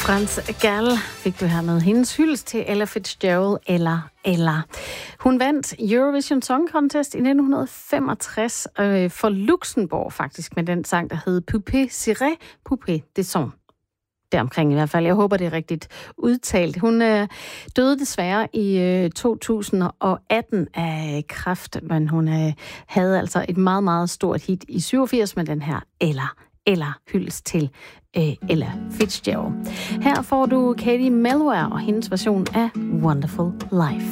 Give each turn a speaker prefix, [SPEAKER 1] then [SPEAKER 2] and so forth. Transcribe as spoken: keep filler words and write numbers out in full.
[SPEAKER 1] Frans Gal fik du her med hendes hyldest til Ella Fitzgerald, eller Ella. Hun vandt Eurovision Song Contest i nitten femogtres øh, for Luxembourg faktisk, med den sang, der hed Poupée Cirée, Poupée des Sons. Deromkring i hvert fald. Jeg håber, det er rigtigt udtalt. Hun øh, døde desværre i øh, to tusind og atten af kræft, men hun øh, havde altså et meget, meget stort hit i syvogfirs med den her Ella. Eller hyldest til øh, Ella Fitzgerald. Her får du Katie Melua og hendes version af Wonderful Life.